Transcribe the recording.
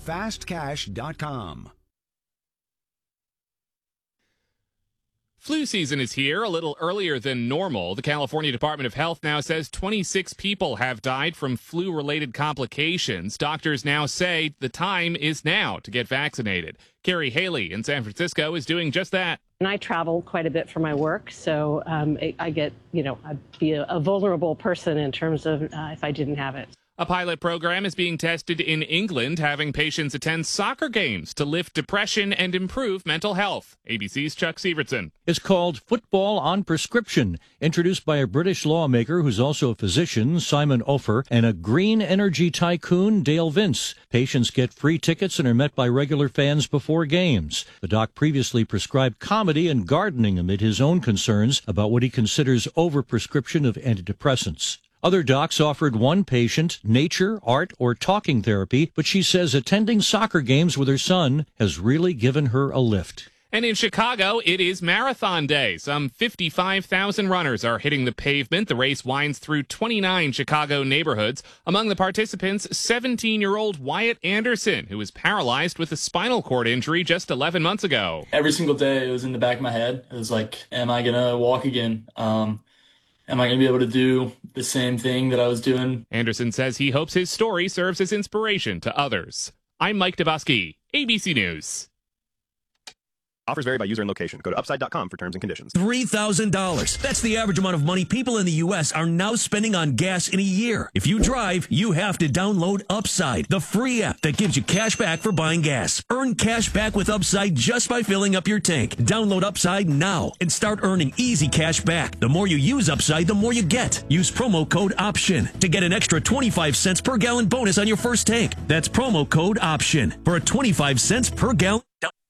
fastcash.com. Flu season is here a little earlier than normal. The California Department of Health now says 26 people have died from flu-related complications. Doctors now say the time is now to get vaccinated. Carrie Haley in San Francisco is doing just that. And I travel quite a bit for my work, so I get, I'd be a vulnerable person in terms of if I didn't have it. A pilot program is being tested in England, having patients attend soccer games to lift depression and improve mental health. ABC's Chuck Sievertson. It's called Football on Prescription, introduced by a British lawmaker who's also a physician, Simon Ofer, and a green energy tycoon, Dale Vince. Patients get free tickets and are met by regular fans before games. The doc previously prescribed comedy and gardening amid his own concerns about what he considers overprescription of antidepressants. Other docs offered one patient nature, art, or talking therapy, but she says attending soccer games with her son has really given her a lift. And in Chicago, it is Marathon Day. Some 55,000 runners are hitting the pavement. The race winds through 29 Chicago neighborhoods. Among the participants, 17-year-old Wyatt Anderson, who was paralyzed with a spinal cord injury just 11 months ago. Every single day, it was in the back of my head. It was like, am I going to walk again? Am I going to be able to do the same thing that I was doing? Anderson says he hopes his story serves as inspiration to others. I'm Mike Dabowski, ABC News. Offers vary by user and location. Go to upside.com for terms and conditions. $3,000. That's the average amount of money people in the U.S. are now spending on gas in a year. If you drive, you have to download Upside, the free app that gives you cash back for buying gas. Earn cash back with Upside just by filling up your tank. Download Upside now and start earning easy cash back. The more you use Upside, the more you get. Use promo code OPTION to get an extra 25 cents per gallon bonus on your first tank. That's promo code OPTION for a 25 cents per gallon.